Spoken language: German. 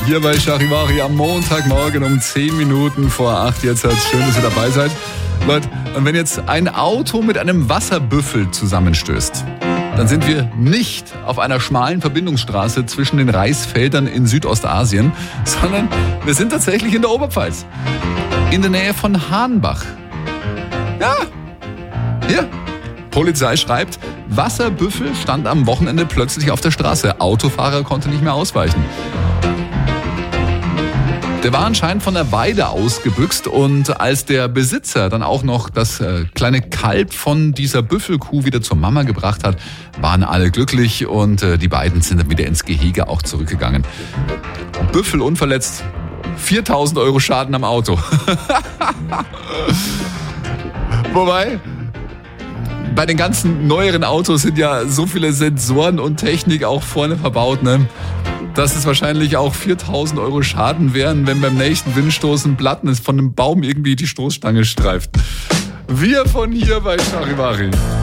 Hier bei Charivari am Montagmorgen um 10 Minuten vor 8. Jetzt schön, dass ihr dabei seid. Leute, und wenn jetzt ein Auto mit einem Wasserbüffel zusammenstößt, dann sind wir nicht auf einer schmalen Verbindungsstraße zwischen den Reisfeldern in Südostasien, sondern wir sind tatsächlich in der Oberpfalz. In der Nähe von Hahnbach. Ja, hier. Polizei schreibt, Wasserbüffel stand am Wochenende plötzlich auf der Straße. Autofahrer konnte nicht mehr ausweichen. Der war anscheinend von der Weide ausgebüxt und als der Besitzer dann auch noch das kleine Kalb von dieser Büffelkuh wieder zur Mama gebracht hat, waren alle glücklich und die beiden sind dann wieder ins Gehege auch zurückgegangen. Büffel unverletzt, 4.000 Euro Schaden am Auto. Wobei, bei den ganzen neueren Autos sind ja so viele Sensoren und Technik auch vorne verbaut, ne? Dass es wahrscheinlich auch 4.000 Euro Schaden wären, wenn beim nächsten Windstoß ein Blatt von einem Baum irgendwie die Stoßstange streift. Wir von hier bei Charivari.